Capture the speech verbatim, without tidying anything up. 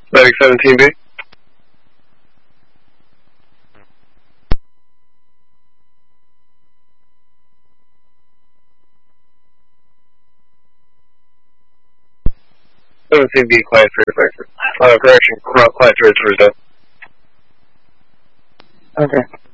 Medic seventeen B. seventeen B, quiet three, uh, correction, quiet three, three, Okay.